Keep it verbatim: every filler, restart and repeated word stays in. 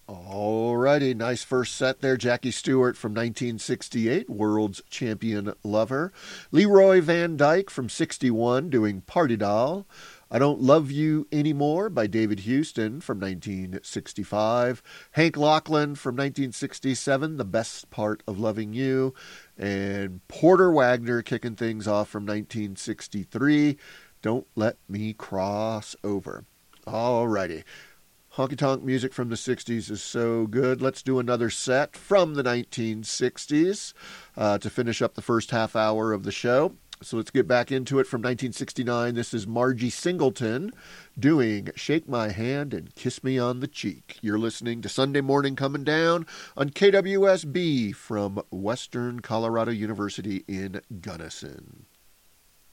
Alrighty, nice first set there. Jackie Stewart from nineteen sixty-eight, World's Champion Lover. Leroy Van Dyke from sixty-one, doing Party Doll. I Don't Love You Anymore by David Houston from nineteen sixty-five. Hank Locklin from nineteen sixty-seven, The Best Part of Loving You. And Porter Wagner kicking things off from nineteen sixty-three, Don't Let Me Cross Over. Alrighty. Honky tonk music from the sixties is so good. Let's do another set from the nineteen sixties uh, to finish up the first half hour of the show. So let's get back into it from nineteen sixty-nine. This is Margie Singleton doing Shake My Hand and Kiss Me on the Cheek. You're listening to Sunday Morning Coming Down on K W S B from Western Colorado University in Gunnison.